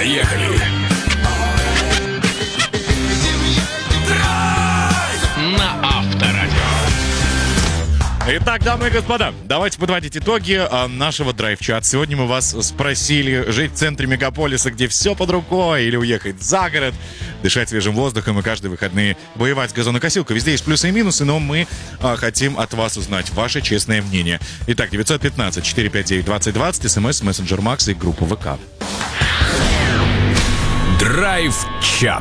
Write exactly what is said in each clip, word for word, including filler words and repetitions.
Поехали! Драйв на Авторадио. Итак, дамы и господа, давайте подводить итоги а, нашего драйв-чата. Сегодня мы вас спросили, жить в центре мегаполиса, где все под рукой, или уехать за город, дышать свежим воздухом и каждые выходные воевать с газонокосилкой. Везде есть плюсы и минусы, но мы а, хотим от вас узнать ваше честное мнение. Итак, девятьсот пятнадцать четыреста пятьдесят девять двадцать двадцать, смс, мессенджер Макс и группа ВК. Драйв-чат.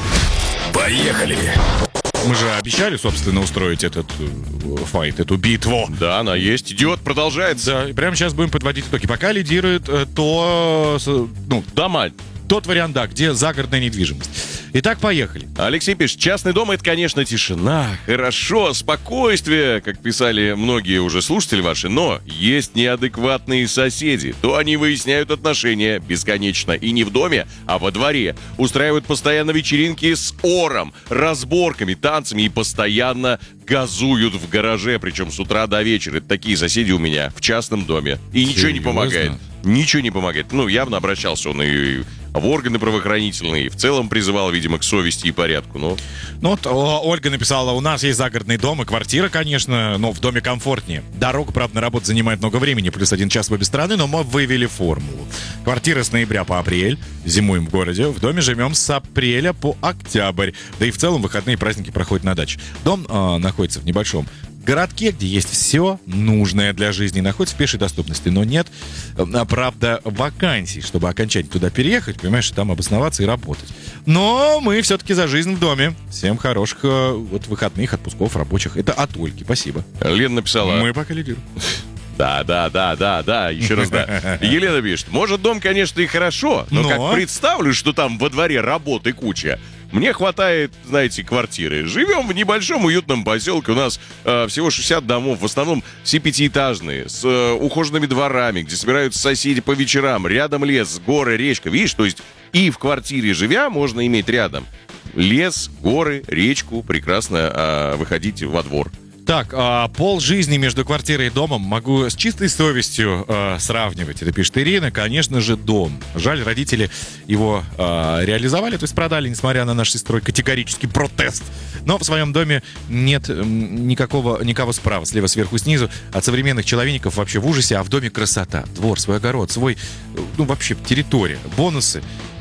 Поехали! Мы же обещали, собственно, устроить этот э, файт, эту битву. Да, она есть. Идет, продолжается. Да, и прямо сейчас будем подводить итоги. Пока лидирует э, то, с, ну, Дома. тот вариант, да, где загородная недвижимость. Итак, поехали. Алексей пишет, частный дом — это, конечно, тишина, хорошо, спокойствие, как писали многие уже слушатели ваши, но есть неадекватные соседи. То они выясняют отношения бесконечно и не в доме, а во дворе. Устраивают постоянно вечеринки с ором, разборками, танцами и постоянно газуют в гараже, причем с утра до вечера. Это такие соседи у меня в частном доме. И ничего не Серьезно? помогает. Ничего не помогает. Ну, явно обращался он и в органы правоохранительные, и в целом призывал, видимо, к совести и порядку. Но... Ну вот о, Ольга написала, у нас есть загородный дом и квартира, конечно, но в доме комфортнее. Дорога, правда, на работу занимает много времени, плюс один час в обе стороны, но мы вывели формулу. Квартира с ноября по апрель, зимуем в городе, в доме живем с апреля по октябрь. Да и в целом выходные праздники проходят на даче. Дом э, находится в небольшом городке, где есть все нужное для жизни, находится в пешей доступности, но нет, правда, вакансий, чтобы окончательно туда переехать, понимаешь, там обосноваться и работать. Но мы все-таки за жизнь в доме. Всем хороших вот выходных, отпусков рабочих. Это от Ольги, спасибо. Лена написала... Мы пока лидируем. Да, да, да, да, да, еще раз да. Елена пишет, может, дом, конечно, и хорошо, но, Но? как представлю, что там во дворе работы куча, мне хватает, знаете, квартиры. Живем в небольшом уютном поселке, у нас э, всего шестьдесят домов, в основном все пятиэтажные, с э, ухоженными дворами, где собираются соседи по вечерам, рядом лес, горы, речка, видишь, то есть и в квартире живя можно иметь рядом лес, горы, речку, прекрасно э, выходить во двор. Так, а, пол жизни между квартирой и домом могу с чистой совестью а, сравнивать. Это пишет Ирина. Конечно же, дом. Жаль, родители его а, реализовали, то есть продали, несмотря на наш сестрой категорический протест. Но в своем доме нет м, никакого, никого справа, слева, сверху, снизу. От современных человеков вообще в ужасе, а в доме красота. Двор, свой огород, свой, ну, вообще территория. Бонусы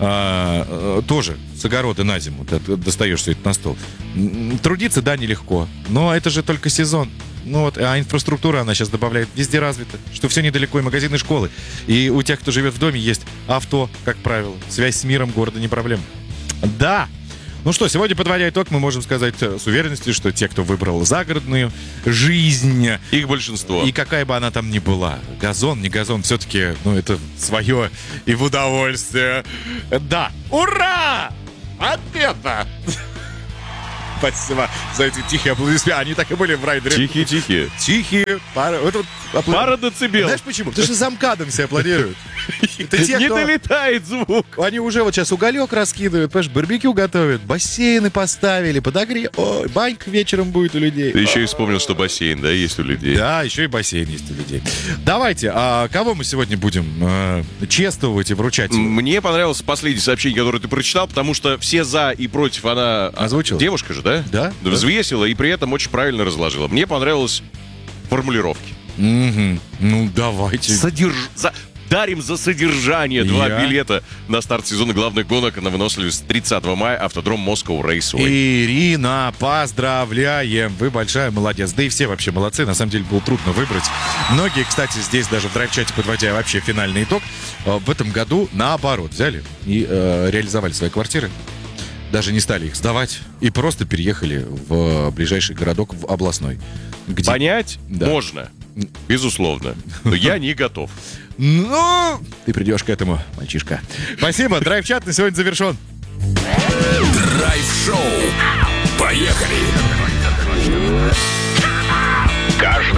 а, а, тоже с огорода на зиму. Ты достаешь все это на стол. Трудиться, да, нелегко. Но это же только сезон. Ну вот, а инфраструктура, она сейчас добавляет, везде развита. Что все недалеко, и магазины, и школы. И у тех, кто живет в доме, есть авто, как правило. Связь с миром города не проблема. Да! Ну что, сегодня, подводя итог, мы можем сказать с уверенностью, что те, кто выбрал загородную жизнь... Их большинство. И какая бы она там ни была, газон, не газон, все-таки, ну, это свое и в удовольствие. Да! Ура! Ответа! Спасибо за эти тихие аплодисменты. Они так и были в райдере. Тихие-тихие. Тихие. Пара, вот, вот, апла... Пара децибел. Знаешь почему? Потому что замкадом все аплодируют. Это те, Не кто... долетает звук. Они уже вот сейчас уголек раскидывают, понимаешь, барбекю готовят, бассейны поставили, подогрев. Ой, банька вечером будет у людей. Ты еще и вспомнил, что бассейн, да, есть у людей. Да, еще и бассейн есть у людей. Давайте, а кого мы сегодня будем э, чествовать и вручать? Мне понравилось последнее сообщение, которое ты прочитал, потому что все за и против она... Озвучила? Девушка же, да? Да. Взвесила и при этом очень правильно разложила. Мне понравилось формулировки. Угу. Ну, давайте. Содерж... За... Дарим за содержание два Я... билета на старт сезона главных гонок на выносливость тридцатого мая, автодром Moscow Raceway. Ирина, поздравляем! Вы большая молодец. Да и все вообще молодцы. На самом деле было трудно выбрать. Многие, кстати, здесь даже в драйв-чате, подводя вообще финальный итог, в этом году наоборот взяли и э, реализовали свои квартиры. Даже не стали их сдавать и просто переехали в ближайший городок, в областной. Где... Понять Да. можно, безусловно, но я не готов. Ну, ты придешь к этому, мальчишка. Спасибо, драйв-чат на сегодня завершен. Драйв-шоу. Поехали! Каждый